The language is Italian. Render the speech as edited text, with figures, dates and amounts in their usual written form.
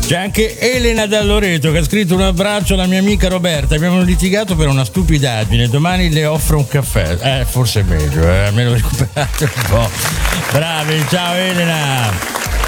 C'è anche Elena da Loreto che ha scritto: un abbraccio alla mia amica Roberta, abbiamo litigato per una stupidaggine, domani le offro un caffè. Forse è meglio, almeno recuperate un po'. Bravi, ciao Elena.